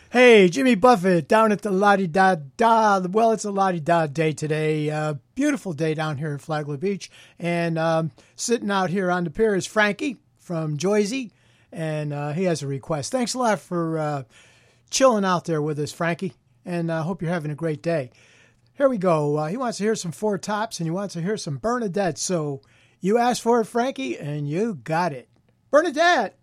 Hey, Jimmy Buffett down at the La-di-da-da. Well, it's a La-di-da day today. Beautiful day down here at Flagler Beach. And sitting out here on the pier is Frankie from Joyzy. And he has a request. Thanks a lot for chilling out there with us, Frankie. And I hope you're having a great day. Here we go. He wants to hear some Four Tops and he wants to hear some Bernadette. So you asked for it, Frankie, and you got it. Bernadette!